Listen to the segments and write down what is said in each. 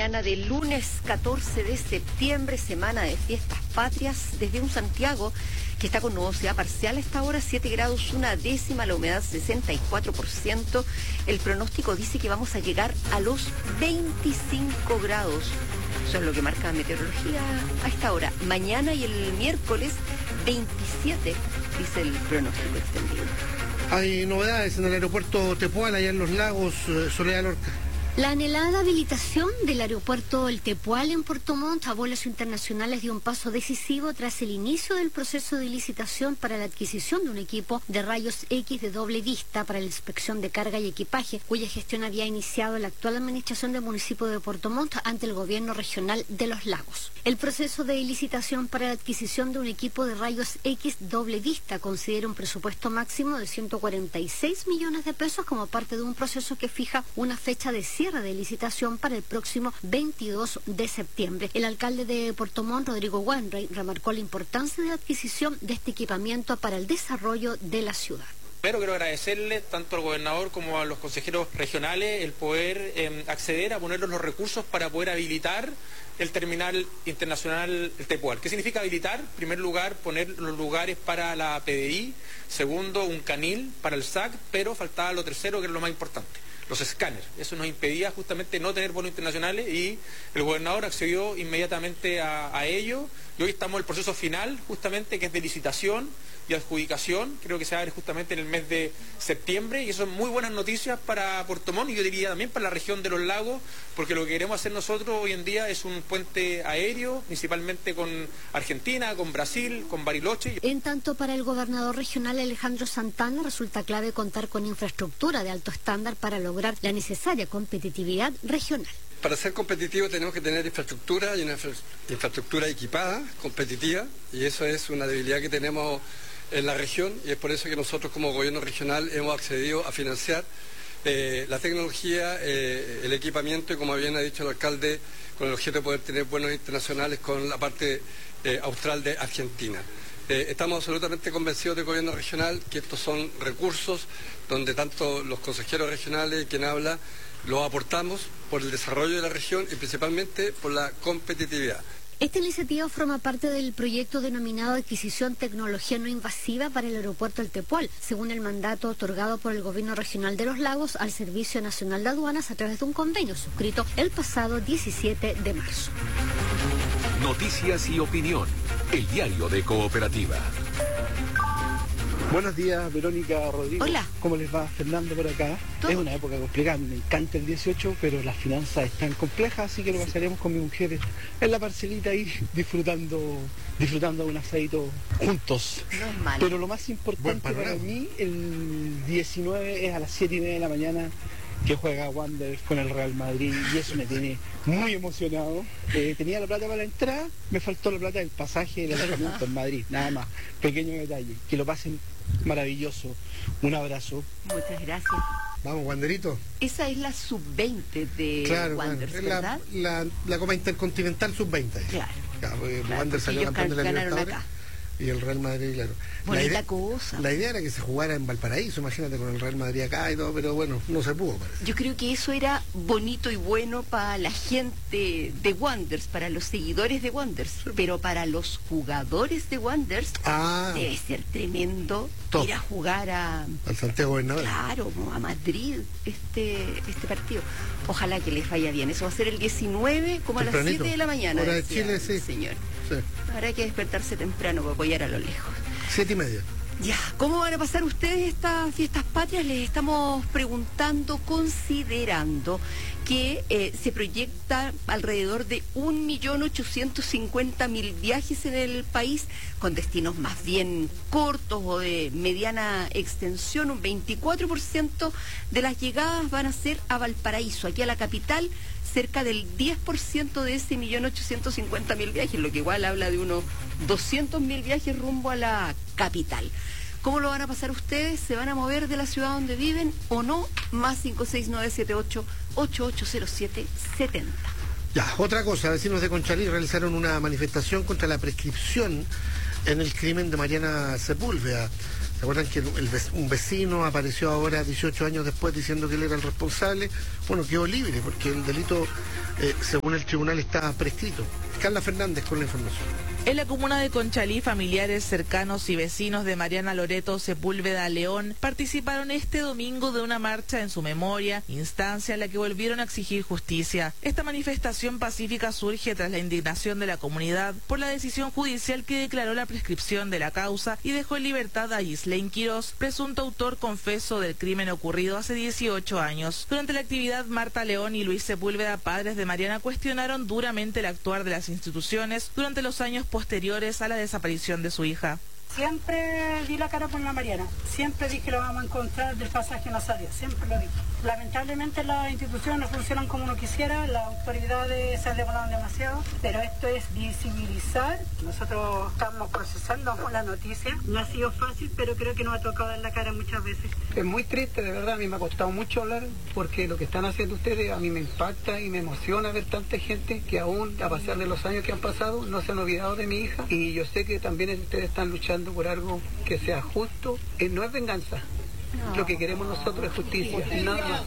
mañana del lunes 14 de septiembre, semana de fiestas patrias, desde un Santiago que está con nubosidad parcial a esta hora, 7 grados, 1/10, la humedad 64%. El pronóstico dice que vamos a llegar a los 25 grados. Eso es lo que marca meteorología a esta hora. Mañana y el miércoles 27, dice el pronóstico extendido. Hay novedades en el aeropuerto Tepual, allá en Los Lagos, Soledad Lorca. La anhelada habilitación del aeropuerto El Tepual en Puerto Montt a vuelos internacionales dio un paso decisivo tras el inicio del proceso de licitación para la adquisición de un equipo de rayos X de doble vista para la inspección de carga y equipaje, cuya gestión había iniciado la actual administración del municipio de Puerto Montt ante el gobierno regional de Los Lagos. El proceso de licitación para la adquisición de un equipo de rayos X doble vista considera un presupuesto máximo de 146 millones de pesos como parte de un proceso que fija una fecha de cierre de licitación para el próximo 22 de septiembre. El alcalde de Puerto Montt, Rodrigo Wainwright, remarcó la importancia de la adquisición de este equipamiento para el desarrollo de la ciudad. Primero quiero agradecerle tanto al gobernador como a los consejeros regionales el poder acceder a ponerlos los recursos para poder habilitar el terminal internacional El Tepual. ¿Qué significa habilitar? En primer lugar, poner los lugares para la PDI. Segundo, un canil para el SAC, pero faltaba lo tercero, que es lo más importante: los escáneres. Eso nos impedía justamente no tener vuelos internacionales y el gobernador accedió inmediatamente a ello. Y hoy estamos en el proceso final, justamente, que es de licitación y adjudicación. Creo que se abre justamente en el mes de septiembre y eso es muy buenas noticias para Puerto Montt y yo diría también para la región de Los Lagos, porque lo que queremos hacer nosotros hoy en día es un puente aéreo, principalmente con Argentina, con Brasil, con Bariloche. En tanto, para el gobernador regional Alejandro Santana resulta clave contar con infraestructura de alto estándar para lograr la necesaria competitividad regional. Para ser competitivo tenemos que tener infraestructura y una infraestructura equipada, competitiva, y eso es una debilidad que tenemos en la región y es por eso que nosotros como gobierno regional hemos accedido a financiar la tecnología, el equipamiento y, como bien ha dicho el alcalde, con el objeto de poder tener vuelos internacionales con la parte austral de Argentina. Estamos absolutamente convencidos del gobierno regional que estos son recursos donde tanto los consejeros regionales, quien habla, los aportamos por el desarrollo de la región y principalmente por la competitividad. Esta iniciativa forma parte del proyecto denominado Adquisición Tecnología No Invasiva para el Aeropuerto El Tepual, según el mandato otorgado por el Gobierno Regional de Los Lagos al Servicio Nacional de Aduanas a través de un convenio suscrito el pasado 17 de marzo. Noticias y opinión, el diario de Cooperativa. Buenos días, Verónica, Rodrigo. Hola. ¿Cómo les va? Fernando por acá. ¿Todo? Es una época complicada, me encanta el 18, pero las finanzas están complejas, así que lo pasaremos con mi mujer en la parcelita ahí, disfrutando de un asadito juntos. No es malo. Pero lo más importante para mí, el 19 es a las 7:30 de la mañana, que juega Wanderers con el Real Madrid y eso me tiene muy emocionado. Tenía la plata para la entrada, me faltó la plata del pasaje y del alojamiento en Madrid, nada más. Pequeño detalle. Que lo pasen maravilloso. Un abrazo. Muchas gracias. Vamos, Wanderito. Esa es la sub-20 de Wanderers, es ¿verdad? la Copa Intercontinental sub-20. Claro. Wanderers salió ellos campeón de la ganaron Libertadores. acá. Y el Real Madrid, claro. Bonita cosa. La idea era que se jugara en Valparaíso, imagínate, con el Real Madrid acá y todo, pero bueno, no se pudo, parece. Yo creo que eso era bonito y bueno para la gente de Wanderers, para los seguidores de Wanderers, pero para los jugadores de Wanderers debe ser tremendo ir a jugar al Santiago Bernabéu. Claro, a Madrid este partido. Ojalá que les vaya bien. Eso va a ser el 19, como a las 7 de la mañana. Hora de Chile, sí. Señor. Sí. Habrá que despertarse temprano para apoyar a lo lejos. 7:30. Ya, ¿cómo van a pasar ustedes estas fiestas patrias? Les estamos preguntando, considerando que se proyecta alrededor de 1.850.000 viajes en el país, con destinos más bien cortos o de mediana extensión. Un 24% de las llegadas van a ser a Valparaíso, aquí a la capital. Cerca del 10% de ese 1.850.000 viajes, lo que igual habla de unos 200.000 viajes rumbo a la capital. ¿Cómo lo van a pasar ustedes? ¿Se van a mover de la ciudad donde viven o no? Más 56978-880770. Ya, otra cosa, vecinos de Conchalí realizaron una manifestación contra la prescripción en el crimen de Mariana Sepúlveda. ¿Se acuerdan que un vecino apareció ahora 18 años después diciendo que él era el responsable? Bueno, quedó libre porque el delito, según el tribunal, está prescrito. Carla Fernández con la información. En la comuna de Conchalí, familiares cercanos y vecinos de Mariana Loreto Sepúlveda León participaron este domingo de una marcha en su memoria, instancia en la que volvieron a exigir justicia. Esta manifestación pacífica surge tras la indignación de la comunidad por la decisión judicial que declaró la prescripción de la causa y dejó en libertad a Ghislaine Quirós, presunto autor confeso del crimen ocurrido hace 18 años. Durante la actividad, Marta León y Luis Sepúlveda, padres de Mariana, cuestionaron duramente el actuar de las instituciones durante los años posteriores a la desaparición de su hija. Siempre di la cara por la Mariana, siempre dije que lo vamos a encontrar del pasaje Nazario, siempre lo dije. Lamentablemente las instituciones no funcionan como uno quisiera, las autoridades se han demorado demasiado, pero esto es visibilizar. Nosotros estamos procesando la noticia, no ha sido fácil, pero creo que nos ha tocado dar la cara muchas veces. Es muy triste, de verdad, a mí me ha costado mucho hablar, porque lo que están haciendo ustedes a mí me impacta y me emociona ver tanta gente que aún, a pesar de los años que han pasado, no se han olvidado de mi hija, y yo sé que también ustedes están luchando por algo que sea justo, no es venganza. No. Lo que queremos nosotros es justicia, nada más.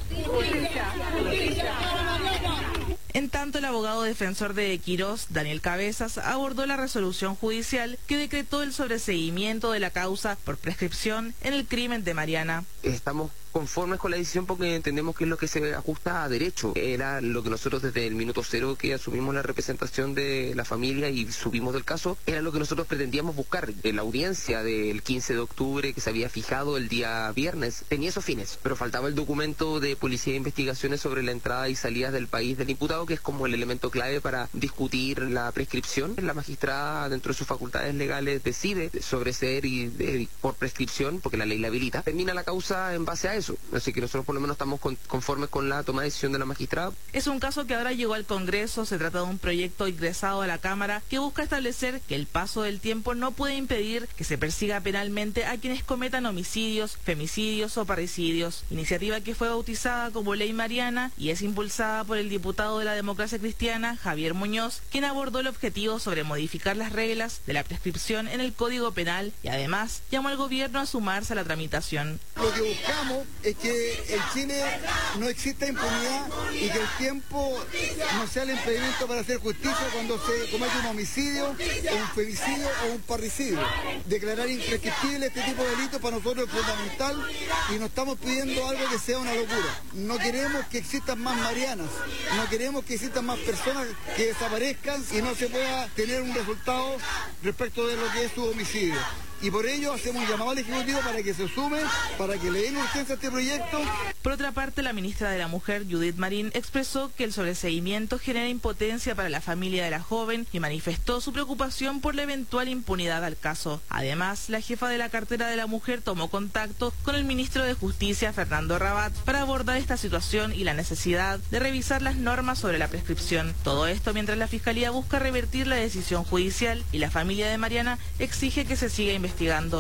En tanto, el abogado defensor de Quirós, Daniel Cabezas, abordó la resolución judicial que decretó el sobreseguimiento de la causa por prescripción en el crimen de Mariana. Estamos conformes con la decisión porque entendemos que es lo que se ajusta a derecho. Era lo que nosotros desde el minuto cero que asumimos la representación de la familia y subimos del caso, era lo que nosotros pretendíamos buscar. La audiencia del 15 de octubre que se había fijado el día viernes tenía esos fines, pero faltaba el documento de policía de investigaciones sobre la entrada y salidas del país del imputado, que es como el elemento clave para discutir la prescripción. La magistrada, dentro de sus facultades legales, decide sobreseer y por prescripción, porque la ley la habilita, termina la causa en base a eso. Así que nosotros por lo menos estamos conformes con la toma de decisión de la magistrada. Es un caso que ahora llegó al Congreso. Se trata de un proyecto ingresado a la Cámara que busca establecer que el paso del tiempo no puede impedir que se persiga penalmente a quienes cometan homicidios, femicidios o parricidios. Iniciativa que fue bautizada como Ley Mariana y es impulsada por el diputado de la Democracia Cristiana, Javier Muñoz, quien abordó el objetivo sobre modificar las reglas de la prescripción en el Código Penal y además llamó al gobierno a sumarse a la tramitación. Lo que buscamos es que en Chile no exista impunidad y que el tiempo no sea el impedimento para hacer justicia cuando se comete un homicidio, un femicidio o un parricidio. Declarar imprescriptible este tipo de delitos para nosotros es fundamental y no estamos pidiendo algo que sea una locura. No queremos que existan más Marianas, no queremos que existan más personas que desaparezcan y no se pueda tener un resultado respecto de lo que es su homicidio. Y por ello hacemos un llamado al Ejecutivo para que se sume, para que le den urgencia a este proyecto. Por otra parte, la ministra de la Mujer, Judith Marín, expresó que el sobreseguimiento genera impotencia para la familia de la joven y manifestó su preocupación por la eventual impunidad al caso. Además, la jefa de la cartera de la Mujer tomó contacto con el ministro de Justicia, Fernando Rabat, para abordar esta situación y la necesidad de revisar las normas sobre la prescripción. Todo esto mientras la Fiscalía busca revertir la decisión judicial y la familia de Mariana exige que se siga investigando.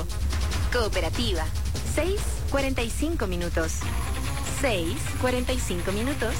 Cooperativa. 6:45 minutos. 6:45 minutos.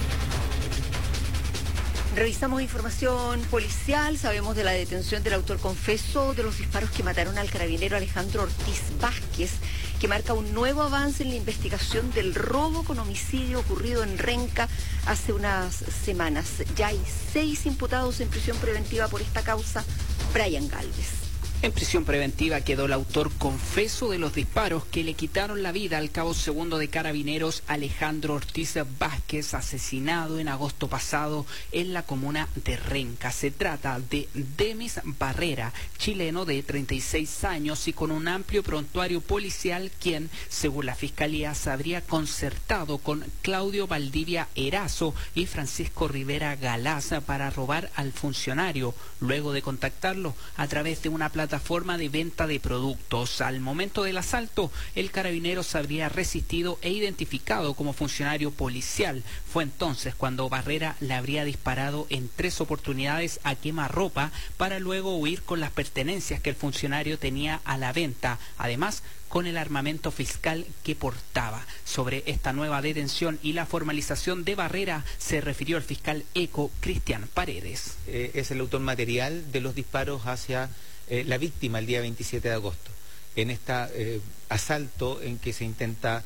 Revisamos información policial, sabemos de la detención del autor confeso de los disparos que mataron al carabinero Alejandro Ortiz Vázquez, que marca un nuevo avance en la investigación del robo con homicidio ocurrido en Renca hace unas semanas. Ya hay 6 imputados en prisión preventiva por esta causa. Brian Galvez. En prisión preventiva quedó el autor confeso de los disparos que le quitaron la vida al cabo segundo de Carabineros Alejandro Ortiz Vázquez, asesinado en agosto pasado en la comuna de Renca. Se trata de Demis Barrera, chileno de 36 años y con un amplio prontuario policial, quien, según la Fiscalía, se habría concertado con Claudio Valdivia Erazo y Francisco Rivera Galaza para robar al funcionario, luego de contactarlo a través de una plataforma de venta de productos. Al momento del asalto, el carabinero se habría resistido e identificado como funcionario policial. Fue entonces cuando Barrera le habría disparado en 3 oportunidades a quemarropa para luego huir con las pertenencias que el funcionario tenía a la venta, además con el armamento fiscal que portaba. Sobre esta nueva detención y la formalización de Barrera se refirió el fiscal ECO, Cristian Paredes. Es el autor material de los disparos hacia la víctima el día 27 de agosto. en este asalto en que se intenta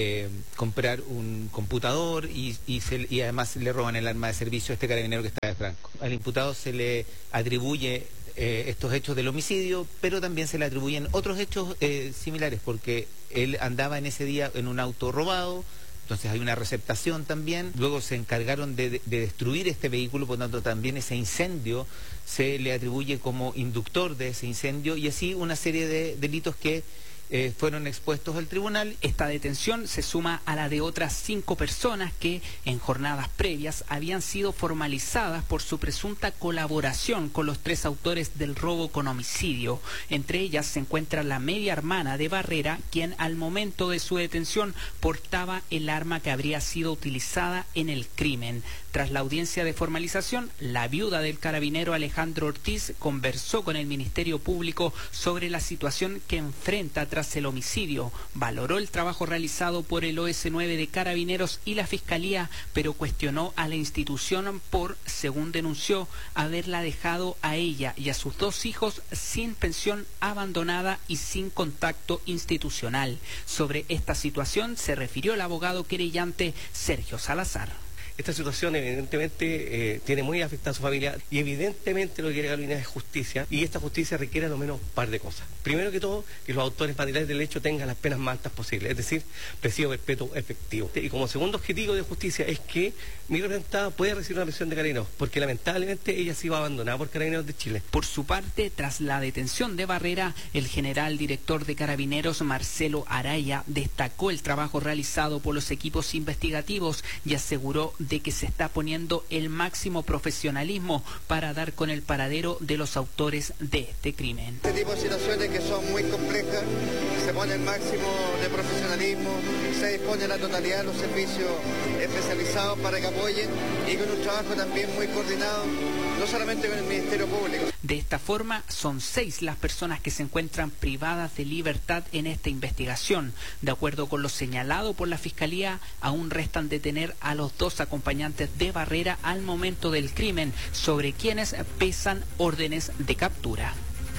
comprar un computador y además le roban el arma de servicio a este carabinero que está de Franco. Al imputado se le atribuye estos hechos del homicidio, pero también se le atribuyen otros hechos similares, porque él andaba en ese día en un auto robado. Entonces hay una receptación también. Luego se encargaron de destruir este vehículo, por lo tanto también ese incendio se le atribuye como inductor de ese incendio, y así una serie de delitos que fueron expuestos al tribunal. Esta detención se suma a la de otras 5 personas que en jornadas previas habían sido formalizadas por su presunta colaboración con los 3 autores del robo con homicidio. Entre ellas se encuentra la media hermana de Barrera, quien al momento de su detención portaba el arma que habría sido utilizada en el crimen. Tras la audiencia de formalización, la viuda del carabinero Alejandro Ortiz conversó con el Ministerio Público sobre la situación que enfrenta tras el homicidio. Valoró el trabajo realizado por el OS9 de Carabineros y la Fiscalía, pero cuestionó a la institución por, según denunció, haberla dejado a ella y a sus 2 hijos sin pensión, abandonada y sin contacto institucional. Sobre esta situación se refirió el abogado querellante Sergio Salazar. Esta situación evidentemente tiene muy afectada a su familia, y evidentemente lo que quiere Carolina es justicia, y esta justicia requiere al menos un par de cosas. Primero que todo, que los autores materiales del hecho tengan las penas más altas posibles, es decir, presidio perpetuo efectivo. Y como segundo objetivo de justicia es que mi representada pueda recibir una pensión de Carabineros, porque lamentablemente ella se iba abandonada por Carabineros de Chile. Por su parte, tras la detención de Barrera, el general director de Carabineros, Marcelo Araya, destacó el trabajo realizado por los equipos investigativos y aseguró de que se está poniendo el máximo profesionalismo para dar con el paradero de los autores de este crimen. Este tipo de situaciones que son muy complejas, se pone el máximo de profesionalismo, se dispone la totalidad de los servicios especializados para que apoyen, y con un trabajo también muy coordinado, no solamente con el Ministerio Público. De esta forma, son 6 las personas que se encuentran privadas de libertad en esta investigación. De acuerdo con lo señalado por la Fiscalía, aún restan detener a los 2 acompañantes de Barrera al momento del crimen, sobre quienes pesan órdenes de captura.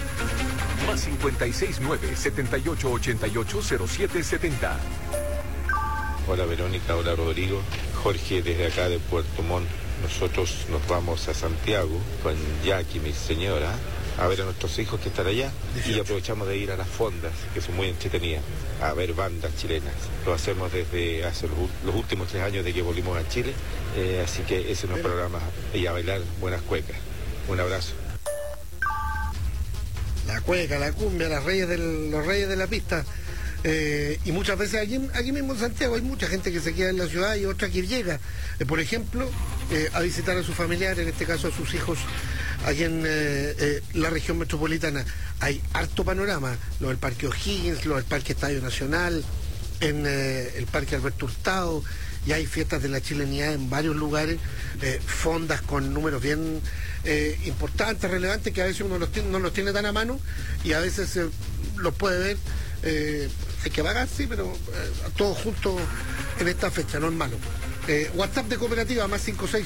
Más 569-7888-0770. Hola Verónica, hola Rodrigo. Jorge desde acá de Puerto Montt. Nosotros nos vamos a Santiago con Jackie, mi señora, a ver a nuestros hijos que están allá, y aprovechamos de ir a las fondas, que son muy entretenidas, a ver bandas chilenas. Lo hacemos desde hace los últimos 3 años de que volvimos a Chile, así que ese es nuestro programa, y a bailar buenas cuecas. Un abrazo. La cueca, la cumbia, los reyes de la pista. Y muchas veces aquí mismo en Santiago hay mucha gente que se queda en la ciudad y otra que llega, por ejemplo, a visitar a sus familiares, en este caso a sus hijos, aquí en la región metropolitana. Hay harto panorama, lo del Parque O'Higgins, lo del Parque Estadio Nacional, en el Parque Alberto Hurtado, y hay fiestas de la chilenidad en varios lugares, fondas con números bien importantes, relevantes, que a veces uno no los tiene tan a mano y a veces los puede ver. Hay que pagar, sí, pero todos juntos en esta fecha, no es malo. WhatsApp de Cooperativa, más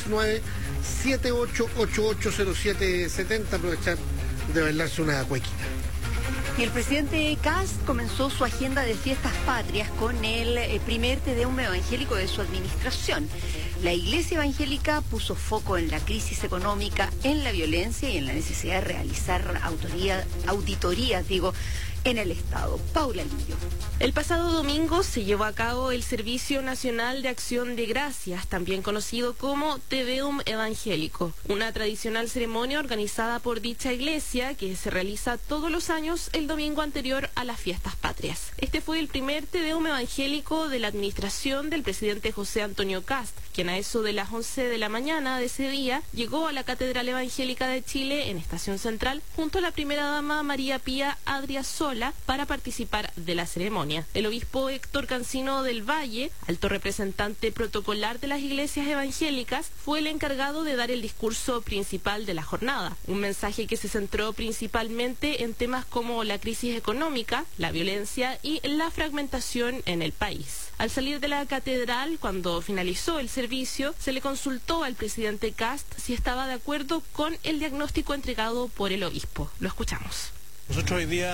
569-78880770, aprovechar de bailarse una cuequita. Y el presidente Kast comenzó su agenda de fiestas patrias con el primer Te Deum evangélico de su administración. La Iglesia Evangélica puso foco en la crisis económica, en la violencia y en la necesidad de realizar auditorías, en el Estado. Paula Lillo. El pasado domingo se llevó a cabo el Servicio Nacional de Acción de Gracias, también conocido como Te Deum Evangélico, una tradicional ceremonia organizada por dicha iglesia que se realiza todos los años el domingo anterior a las fiestas patrias. Este fue el primer Te Deum Evangélico de la administración del presidente José Antonio Kast, quien a eso de las 11 de la mañana de ese día llegó a la Catedral Evangélica de Chile en Estación Central junto a la primera dama María Pía Adriasola para participar de la ceremonia. El obispo Héctor Cancino del Valle, alto representante protocolar de las iglesias evangélicas, fue el encargado de dar el discurso principal de la jornada, un mensaje que se centró principalmente en temas como la crisis económica, la violencia y la fragmentación en el país. Al salir de la catedral, cuando finalizó el servicio, se le consultó al presidente Kast si estaba de acuerdo con el diagnóstico entregado por el obispo. Lo escuchamos. Nosotros hoy día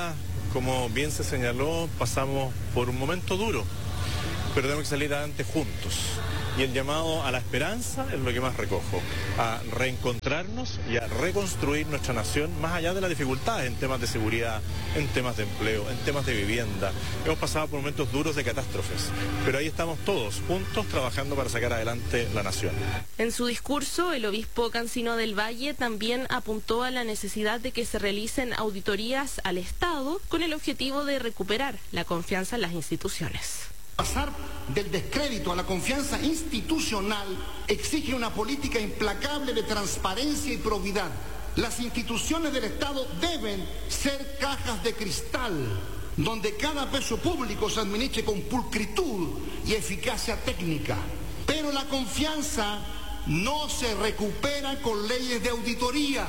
como bien se señaló, pasamos por un momento duro, pero tenemos que salir adelante juntos. Y el llamado a la esperanza es lo que más recojo, a reencontrarnos y a reconstruir nuestra nación más allá de las dificultades en temas de seguridad, en temas de empleo, en temas de vivienda. Hemos pasado por momentos duros de catástrofes, pero ahí estamos todos juntos trabajando para sacar adelante la nación. En su discurso, el obispo Cancino del Valle también apuntó a la necesidad de que se realicen auditorías al Estado con el objetivo de recuperar la confianza en las instituciones. Pasar del descrédito a la confianza institucional exige una política implacable de transparencia y probidad. Las instituciones del Estado deben ser cajas de cristal, donde cada peso público se administre con pulcritud y eficacia técnica. Pero la confianza no se recupera con leyes de auditoría.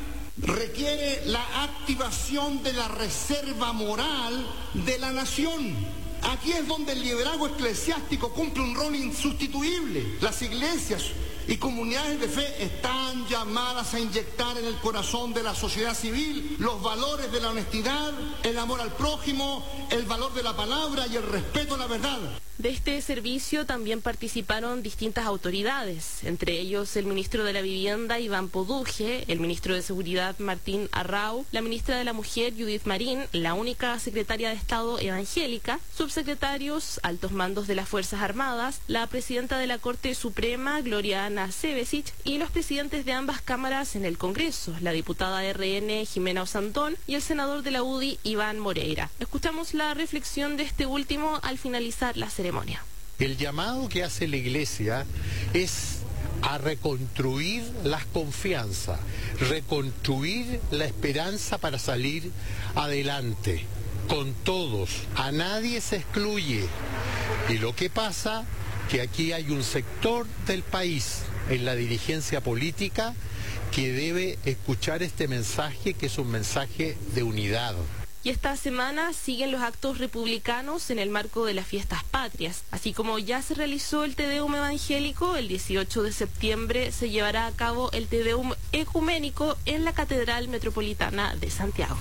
Requiere la activación de la reserva moral de la nación. Aquí es donde el liderazgo eclesiástico cumple un rol insustituible. Las iglesias y comunidades de fe están llamadas a inyectar en el corazón de la sociedad civil los valores de la honestidad, el amor al prójimo, el valor de la palabra y el respeto a la verdad. De este servicio también participaron distintas autoridades, entre ellos el ministro de la Vivienda, Iván Poduje, el ministro de Seguridad, Martín Arrau, la ministra de la Mujer, Judith Marín, la única secretaria de Estado evangélica, subsecretarios, altos mandos de las Fuerzas Armadas, la presidenta de la Corte Suprema, Gloria Ana Cebesic, y los presidentes de ambas cámaras en el Congreso, la diputada RN, Jimena Osandón, y el senador de la UDI, Iván Moreira. Escuchamos la reflexión de este último al finalizar la ceremonia. El llamado que hace la Iglesia es a reconstruir las confianzas, reconstruir la esperanza para salir adelante, con todos, a nadie se excluye. Y lo que pasa, que aquí hay un sector del país, en la dirigencia política, que debe escuchar este mensaje, que es un mensaje de unidad. Y esta semana siguen los actos republicanos en el marco de las fiestas patrias. Así como ya se realizó el Te Deum evangélico, el 18 de septiembre se llevará a cabo el Te Deum ecuménico en la Catedral Metropolitana de Santiago.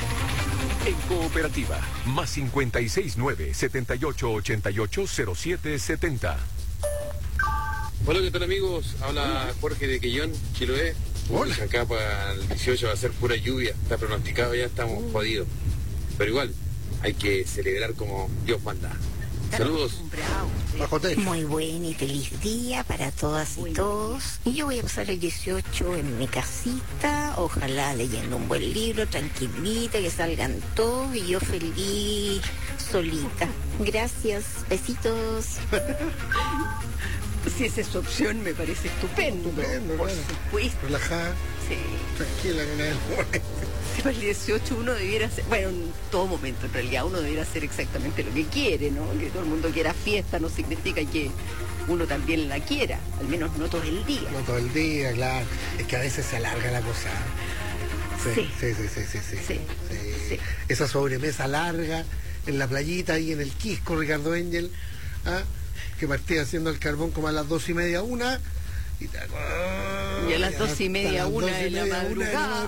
En Cooperativa, más 569-7888-0770. Hola, ¿qué tal, amigos? Habla Jorge de Quellón, Chiloé. Hola. Acá para el 18 va a ser pura lluvia, está pronosticado, ya estamos jodidos. Pero igual, hay que celebrar como Dios manda. Saludos. Muy buen y feliz día para todas y todos. Y yo voy a pasar el 18 en mi casita, ojalá leyendo un buen libro, tranquilita, que salgan todos y yo feliz, solita. Gracias, besitos. Si esa es su opción, me parece estupendo. Por supuesto. Relajada. Sí. Tranquila con él. Si para el 18 uno debiera hacer, bueno, en todo momento en realidad uno debiera hacer exactamente lo que quiere, ¿no? Que todo el mundo quiera fiesta no significa que uno también la quiera, al menos no todo el día. No todo el día, claro. Es que a veces se alarga la cosa. Sí. Esa sobremesa larga en la playita ahí en el Quisco, Ricardo Engel, que partía haciendo el carbón como a las 2:30, 1:00 y a las 2:30, 1:00 de la madrugada.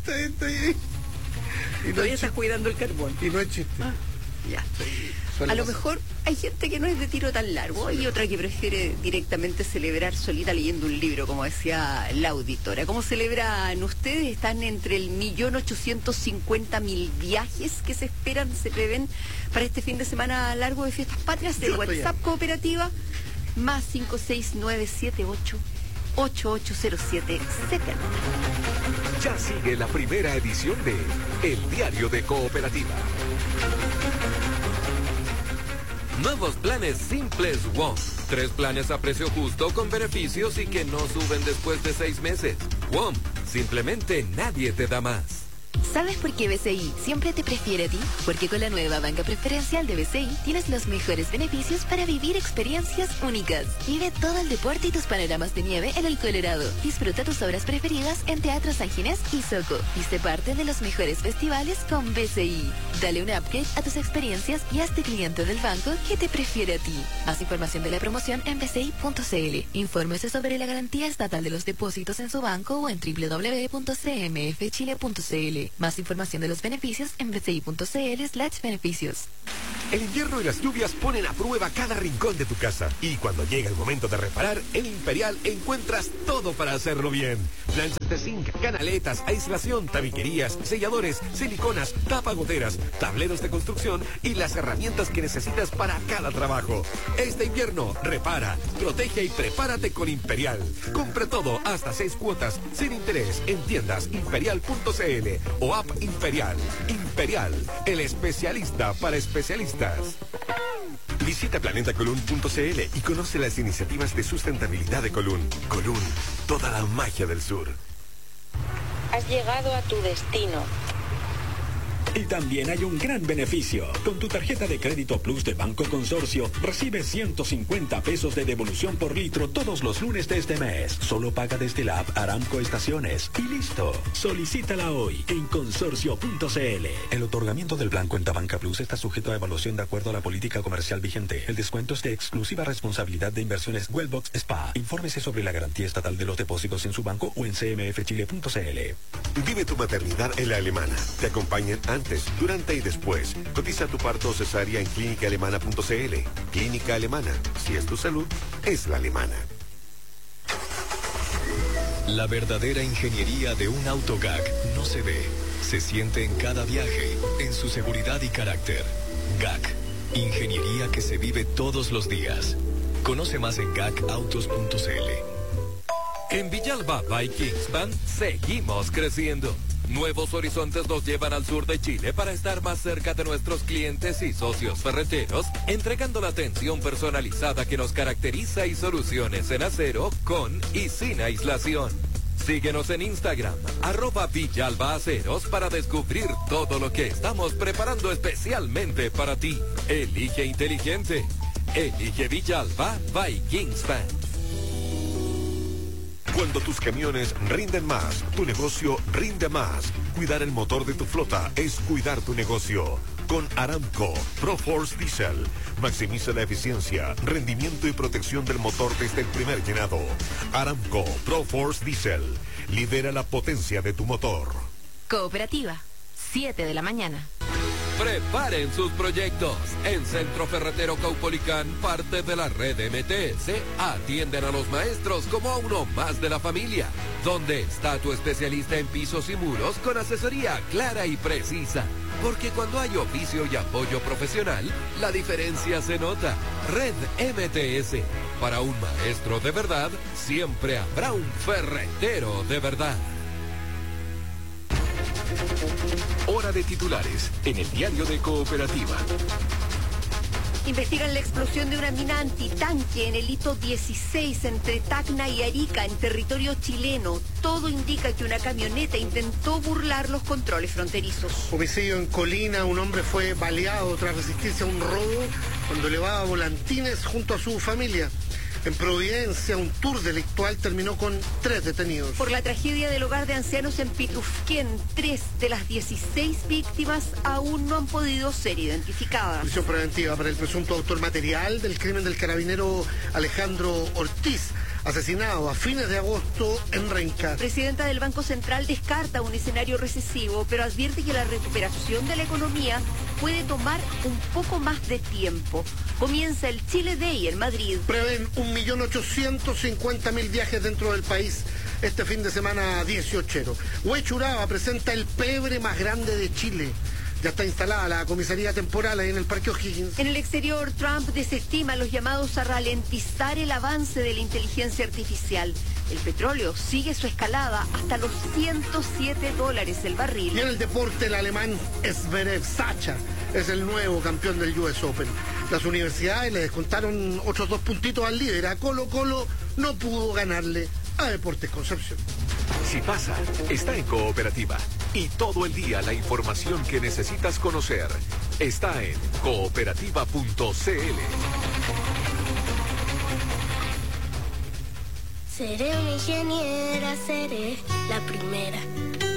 Y todavía estás cuidando el carbón. Y no es chiste. Ya. A lo mejor hay gente que no es de tiro tan largo y otra que prefiere directamente celebrar solita leyendo un libro, como decía la auditora. ¿Cómo celebran ustedes? Están entre el 1.850.000 viajes que se esperan, se prevén para este fin de semana largo de Fiestas Patrias. El WhatsApp Cooperativa más 56978880770. Ya sigue la primera edición de El Diario de Cooperativa. Nuevos planes simples WOM. 3 planes a precio justo con beneficios y que no suben después de 6 meses. WOM, simplemente nadie te da más. ¿Sabes por qué BCI siempre te prefiere a ti? Porque con la nueva banca preferencial de BCI tienes los mejores beneficios para vivir experiencias únicas. Vive todo el deporte y tus panoramas de nieve en el Colorado. Disfruta tus obras preferidas en Teatro San Ginés y Soco. Y sé parte de los mejores festivales con BCI. Dale un upgrade a tus experiencias y hazte cliente del banco que te prefiere a ti. Más información de la promoción en bci.cl. Infórmese sobre la garantía estatal de los depósitos en su banco o en www.cmfchile.cl. Más Más información de los beneficios en bci.cl/beneficios. El invierno y las lluvias ponen a prueba cada rincón de tu casa. Y cuando llega el momento de reparar, en Imperial encuentras todo para hacerlo bien. Planchas de zinc, canaletas, aislación, tabiquerías, selladores, siliconas, tapagoteras, tableros de construcción y las herramientas que necesitas para cada trabajo. Este invierno, repara, protege y prepárate con Imperial. Compre todo hasta 6 cuotas sin interés en tiendas imperial.cl o app Imperial. Imperial, el especialista para especialistas. Visita planetacolun.cl y conoce las iniciativas de sustentabilidad de Colún. Colún, toda la magia del sur. Has llegado a tu destino. Y también hay un gran beneficio. Con tu tarjeta de crédito Plus de Banco Consorcio, recibes 150 pesos de devolución por litro todos los lunes de este mes. Solo paga desde la app Aramco Estaciones. Y listo. Solicítala hoy en consorcio.cl. El otorgamiento del plan Cuenta Banca Plus está sujeto a evaluación de acuerdo a la política comercial vigente. El descuento es de exclusiva responsabilidad de Inversiones Wellbox Spa. Infórmese sobre la garantía estatal de los depósitos en su banco o en cmfchile.cl. Vive tu maternidad en La Alemana. Te acompañan antes, durante y después. Cotiza tu parto o cesárea en clínicaalemana.cl. Clínica Alemana. Si es tu salud, es la alemana. La verdadera ingeniería de un auto GAC no se ve, se siente en cada viaje, en su seguridad y carácter. GAC, ingeniería que se vive todos los días. Conoce más en gacautos.cl. En Villalba by Kingspan seguimos creciendo. Nuevos horizontes nos llevan al sur de Chile para estar más cerca de nuestros clientes y socios ferreteros, entregando la atención personalizada que nos caracteriza y soluciones en acero con y sin aislación. Síguenos en Instagram, @VillalbaAceros para descubrir todo lo que estamos preparando especialmente para ti. Elige inteligente. Elige Villalba by Kingspan. Cuando tus camiones rinden más, tu negocio rinde más. Cuidar el motor de tu flota es cuidar tu negocio. Con Aramco ProForce Diesel. Maximiza la eficiencia, rendimiento y protección del motor desde el primer llenado. Aramco ProForce Diesel. Lidera la potencia de tu motor. Cooperativa, 7 de la mañana. Preparen sus proyectos. En Centro Ferretero Caupolicán, parte de la red MTS, atienden a los maestros como a uno más de la familia. Donde está tu especialista en pisos y muros con asesoría clara y precisa. Porque cuando hay oficio y apoyo profesional, la diferencia se nota. Red MTS. Para un maestro de verdad, siempre habrá un ferretero de verdad. Hora de titulares en el diario de Cooperativa. Investigan la explosión de una mina antitanque en el hito 16 entre Tacna y Arica, en territorio chileno. Todo indica que una camioneta intentó burlar los controles fronterizos. Homicidio en Colina, un hombre fue baleado tras resistirse a un robo cuando elevaba volantines junto a su familia. En Providencia, un tour delictual terminó con 3 detenidos. Por la tragedia del hogar de ancianos en Pitufquén, 3 de las 16 víctimas aún no han podido ser identificadas. Prisión preventiva para el presunto autor material del crimen del carabinero Alejandro Ortiz, asesinado a fines de agosto en Renca. Presidenta del Banco Central descarta un escenario recesivo, pero advierte que la recuperación de la economía puede tomar un poco más de tiempo. Comienza el Chile Day en Madrid. Prevén 1.850.000 viajes dentro del país este fin de semana 18. Huechuraba presenta el pebre más grande de Chile. Ya está instalada la comisaría temporal ahí en el Parque O'Higgins. En el exterior, Trump desestima los llamados a ralentizar el avance de la inteligencia artificial. El petróleo sigue su escalada hasta los $107 el barril. Y en el deporte, el alemán Zverev Sacha es el nuevo campeón del US Open. Las universidades le descontaron otros 2 puntitos al líder. A Colo-Colo no pudo ganarle a Deportes Concepción. Si pasa, está en Cooperativa. Y todo el día la información que necesitas conocer está en cooperativa.cl. Seré una ingeniera, seré la primera.